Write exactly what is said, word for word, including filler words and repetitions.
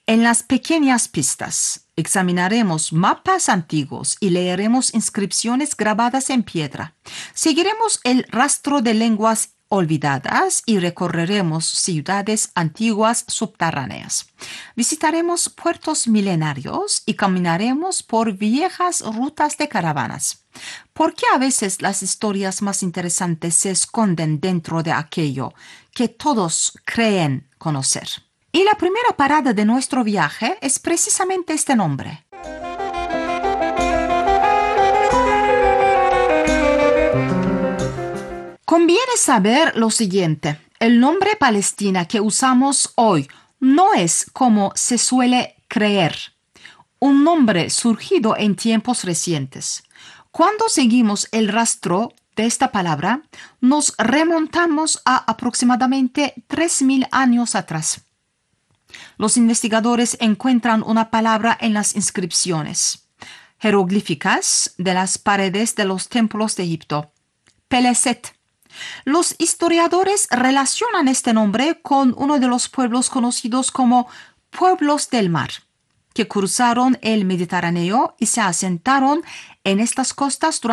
En las pequeñas pistas examinaremos mapas antiguos y leeremos inscripciones grabadas en piedra. Seguiremos el rastro de lenguas olvidadas y recorreremos ciudades antiguas subterráneas. Visitaremos puertos milenarios y caminaremos por viejas rutas de caravanas. ¿Por qué a veces las historias más interesantes se esconden dentro de aquello que todos creen conocer? Y la primera parada de nuestro viaje es precisamente este nombre. Conviene saber lo siguiente. El nombre Palestina que usamos hoy no es como se suele creer, un nombre surgido en tiempos recientes. Cuando seguimos el rastro de esta palabra, nos remontamos a aproximadamente tres mil años atrás. Los investigadores encuentran una palabra en las inscripciones jeroglíficas de las paredes de los templos de Egipto, Peleset. Los historiadores relacionan este nombre con uno de los pueblos conocidos como pueblos del mar, que cruzaron el Mediterráneo y se asentaron en estas costas durante